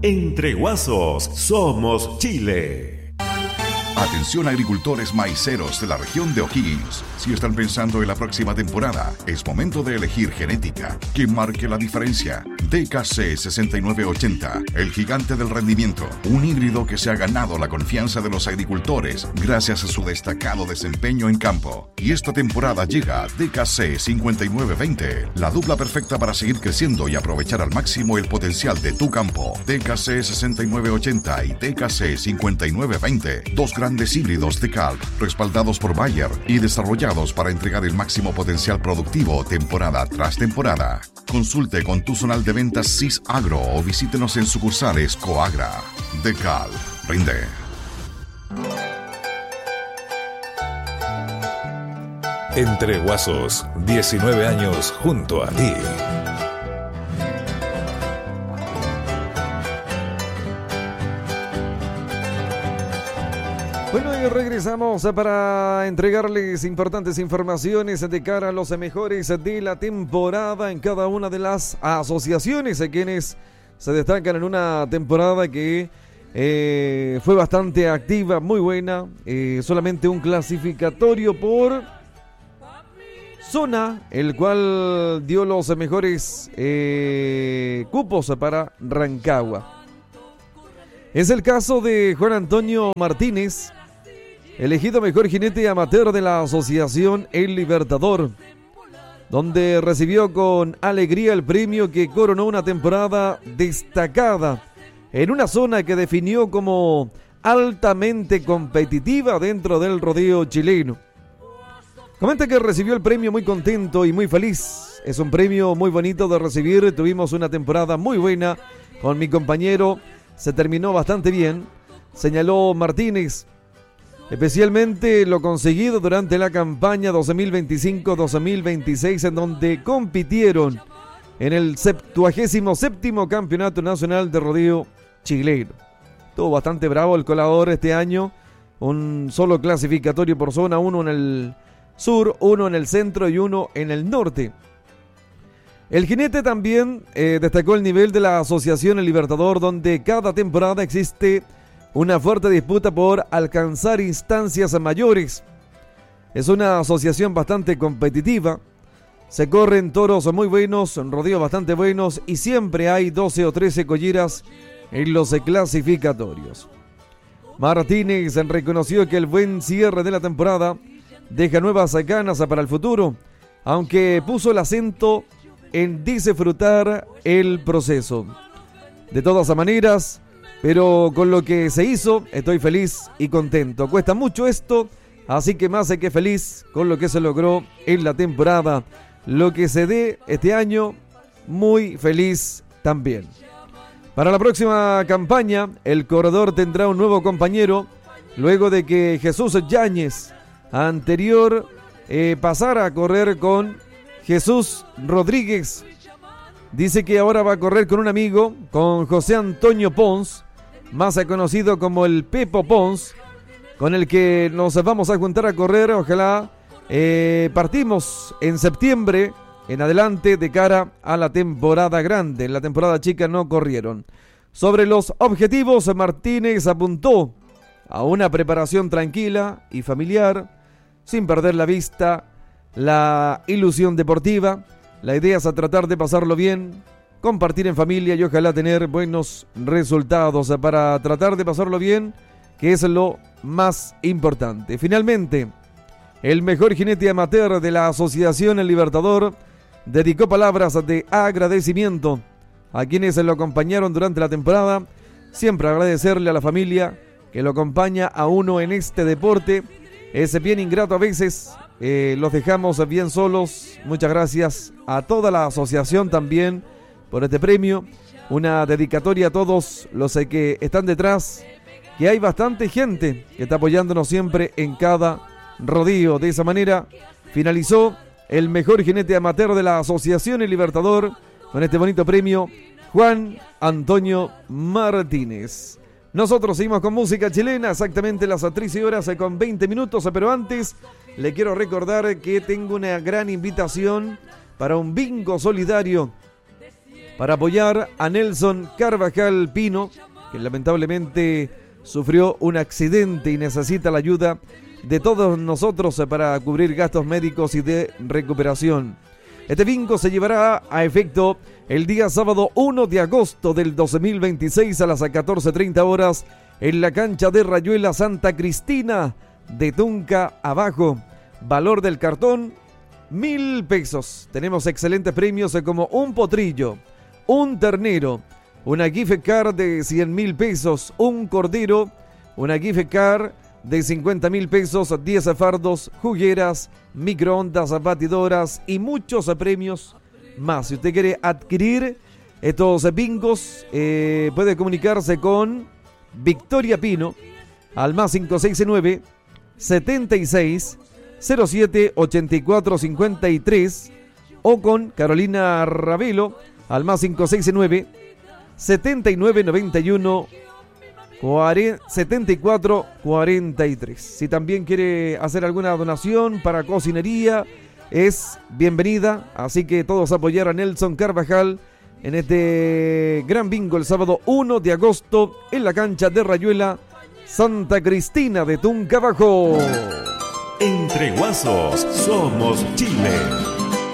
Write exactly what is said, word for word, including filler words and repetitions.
Entre Guasos somos Chile. Atención agricultores maiceros de la región de O'Higgins. Si están pensando en la próxima temporada, es momento de elegir genética que marque la diferencia. D K C sesenta y nueve ochenta, el gigante del rendimiento. Un híbrido que se ha ganado la confianza de los agricultores gracias a su destacado desempeño en campo. Y esta temporada llega D K C cincuenta y nueve veinte, la dupla perfecta para seguir creciendo y aprovechar al máximo el potencial de tu campo. D K C sesenta y nueve ochenta y D K C cincuenta y nueve veinte, dos grandes híbridos de C A L, respaldados por Bayer y desarrollados para entregar el máximo potencial productivo temporada tras temporada. Consulte con tu zonal de ventas Sisagro o visítenos en sucursales Coagra. De C A L, rinde. Entre Guasos, diecinueve años junto a ti. Bueno, y regresamos para entregarles importantes informaciones de cara a los mejores de la temporada en cada una de las asociaciones, a quienes se destacan en una temporada que eh, fue bastante activa, muy buena, eh, solamente un clasificatorio por zona, el cual dio los mejores eh, cupos para Rancagua. Es el caso de Juan Antonio Martínez, elegido mejor jinete amateur de la asociación El Libertador, donde recibió con alegría el premio que coronó una temporada destacada en una zona que definió como altamente competitiva dentro del rodeo chileno. Comenta que recibió el premio muy contento y muy feliz. Es un premio muy bonito de recibir. Tuvimos una temporada muy buena con mi compañero. Se terminó bastante bien, señaló Martínez. Especialmente lo conseguido durante la campaña dos mil veinticinco dos mil veintiséis, en donde compitieron en el septuagésimo séptimo Campeonato Nacional de Rodeo Chileno. Estuvo bastante bravo el colador este año. Un solo clasificatorio por zona, uno en el sur, uno en el centro y uno en el norte. El jinete también eh, destacó el nivel de la Asociación El Libertador, donde cada temporada existe una fuerte disputa por alcanzar instancias mayores. Es una asociación bastante competitiva. Se corren toros muy buenos, rodeos bastante buenos y siempre hay doce o trece colleras en los clasificatorios. Martínez reconoció que el buen cierre de la temporada deja nuevas ganas para el futuro, aunque puso el acento en disfrutar el proceso. De todas maneras, pero con lo que se hizo, estoy feliz y contento. Cuesta mucho esto, así que más que feliz con lo que se logró en la temporada. Lo que se dé este año, muy feliz también. Para la próxima campaña, el corredor tendrá un nuevo compañero, luego de que Jesús Yáñez, anterior, eh, pasara a correr con Jesús Rodríguez. Dice que ahora va a correr con un amigo, con José Antonio Pons, más conocido como el Pepo Pons, con el que nos vamos a juntar a correr. Ojalá eh, partimos en septiembre en adelante de cara a la temporada grande. En la temporada chica no corrieron. Sobre los objetivos, Martínez apuntó a una preparación tranquila y familiar, sin perder la vista la ilusión deportiva. La idea es a tratar de pasarlo bien, compartir en familia y ojalá tener buenos resultados para tratar de pasarlo bien, que es lo más importante. Finalmente, el mejor jinete amateur de la Asociación El Libertador dedicó palabras de agradecimiento a quienes lo acompañaron durante la temporada. Siempre agradecerle a la familia que lo acompaña a uno en este deporte. Es bien ingrato a veces, eh, los dejamos bien solos. Muchas gracias a toda la asociación también por este premio. Una dedicatoria a todos los que están detrás, que hay bastante gente que está apoyándonos siempre en cada rodeo. De esa manera finalizó el mejor jinete amateur de la Asociación El Libertador con este bonito premio, Juan Antonio Martínez. Nosotros seguimos con música chilena, exactamente las trece horas con veinte minutos, pero antes le quiero recordar que tengo una gran invitación para un bingo solidario para apoyar a Nelson Carvajal Pino, que lamentablemente sufrió un accidente y necesita la ayuda de todos nosotros para cubrir gastos médicos y de recuperación. Este bingo se llevará a efecto el día sábado uno de agosto del dos mil veintiséis a las catorce treinta horas en la cancha de Rayuela Santa Cristina de Tunca Abajo. Valor del cartón, mil pesos. Tenemos excelentes premios como un potrillo, un ternero, una gift card de cien mil pesos, un cordero, una gift card de cincuenta mil pesos, diez fardos, jugueras, microondas, batidoras y muchos premios más. Si usted quiere adquirir estos bingos, eh, puede comunicarse con Victoria Pino al más cinco seis nueve, setenta y seis, cero siete, ochenta y cuatro cincuenta y tres o con Carolina Ravelo al más cinco seis nueve, setenta y nueve, noventa y uno, setenta y cuatro cuarenta y tres. Si también quiere hacer alguna donación para cocinería, es bienvenida. Así que todos apoyar a Nelson Carvajal en este gran bingo el sábado uno de agosto en la cancha de Rayuela Santa Cristina de Tunca Abajo. Entre Guasos somos Chile.